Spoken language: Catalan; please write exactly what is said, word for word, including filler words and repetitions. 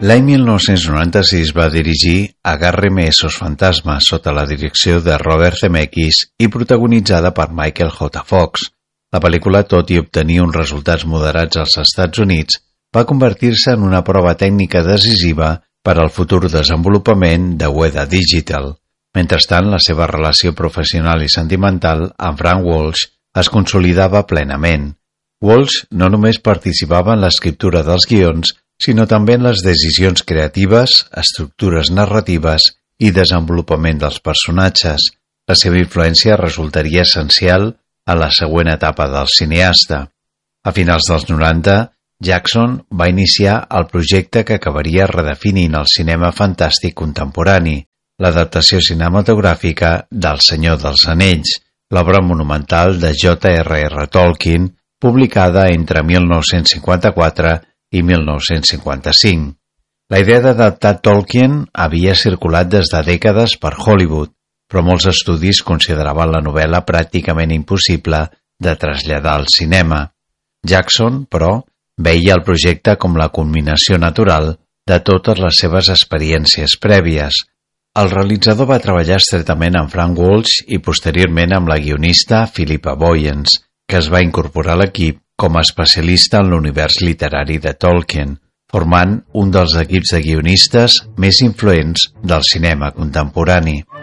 L'any mil nou-cents noranta-sis va dirigir Agárreme esos fantasmas sota la direcció de Robert Zemeckis i protagonitzada per Michael J. Fox. La pel·lícula, tot i obtenir uns resultats moderats als Estats Units, va convertir-se en una prova tècnica decisiva per al futur desenvolupament de Weta Digital. Mentrestant, la seva relació professional i sentimental amb Frank Walsh es consolidava plenament. Walsh no només participava en l'escriptura dels guions, sinó també en les decisions creatives, estructures narratives i desenvolupament dels personatges. La seva influència resultaria essencial a la següent etapa del cineasta. A finals dels noranta, Jackson va iniciar el projecte que acabaria redefinint el cinema fantàstic contemporani, l'adaptació cinematogràfica del Senyor dels Anells, l'obra monumental de J R R Tolkien, publicada entre mil nou-cents cinquanta-quatre i mil nou-cents cinquanta-cinc. La idea d'adaptar Tolkien havia circulat des de dècades per Hollywood, però molts estudis consideraven la novel·la pràcticament impossible de traslladar al cinema. Jackson, però, veia el projecte com la culminació natural de totes les seves experiències prèvies. El realitzador va treballar estretament amb Frank Walsh i posteriorment amb la guionista Philippa Boyens, que es va incorporar a l'equip com a especialista en l'univers literari de Tolkien, formant un dels equips de guionistes més influents del cinema contemporani.